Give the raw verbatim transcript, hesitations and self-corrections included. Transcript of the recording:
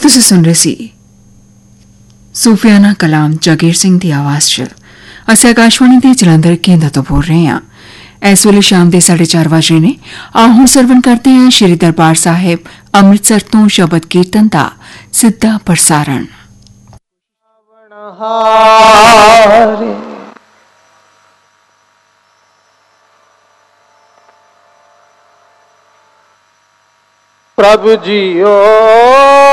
ਤੁਸੀਂ ਸੁਣ ਰਹੇ ਸੀ ਸੂਫੀਆਨਾ ਕਲਾਮ ਜਾਗੀਰ ਸਿੰਘ ਦੀ ਆਵਾਜ਼ 'ਚ। ਅਸੀਂ ਆਕਾਸ਼ਵਾਣੀ ਦੇ ਜਲੰਧਰ ਕੇਂਦਰ ਤੋਂ ਬੋਲ ਰਹੇ ਹਾਂ। ਇਸ ਵੇਲੇ ਸ਼ਾਮ ਦੇ ਸਾਢੇ ਚਾਰ ਵਜੇ ਨੇ। ਆਓ ਹੁਣ ਸਰਵਣ ਕਰਦੇ ਹਾਂ ਸ਼੍ਰੀ ਦਰਬਾਰ ਸਾਹਿਬ ਅੰਮ੍ਰਿਤਸਰ ਤੋਂ ਸ਼ਬਦ ਕੀਰਤਨ ਦਾ ਸਿੱਧਾ ਪ੍ਰਸਾਰਣ। ਪ੍ਰਭ ਜੀਓ